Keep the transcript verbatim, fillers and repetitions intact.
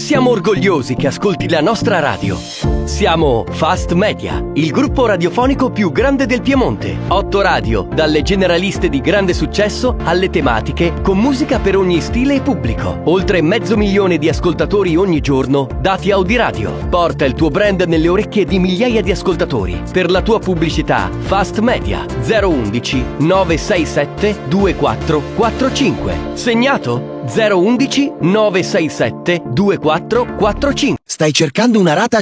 Siamo orgogliosi che ascolti la nostra radio. Siamo Fast Media, il gruppo radiofonico più grande del Piemonte. Otto radio, dalle generaliste di grande successo alle tematiche, con musica per ogni stile e pubblico. Oltre mezzo milione di ascoltatori ogni giorno, dati Audiradio. Porta il tuo brand nelle orecchie di migliaia di ascoltatori. Per la tua pubblicità, Fast Media zero undici nove sei sette due quattro quattro cinque. Segnato? zero undici nove sei sette due quattro quattro cinque. Stai cercando una rata